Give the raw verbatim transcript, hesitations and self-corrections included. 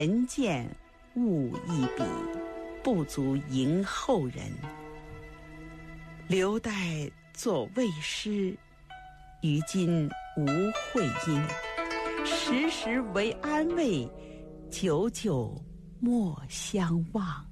人见物一笔，不足迎后人。留待作魏诗，于今无会音。时时为安慰，久久莫相忘。